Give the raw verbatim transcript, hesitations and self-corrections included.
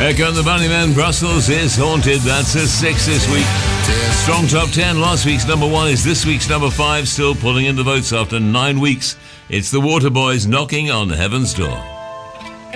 Here come the Bunnymen. Brussels is haunted. That's a six this week. Strong top ten. Last week's number one is this week's number five. Still pulling in the votes after nine weeks. It's the Waterboys, Knocking on Heaven's Door.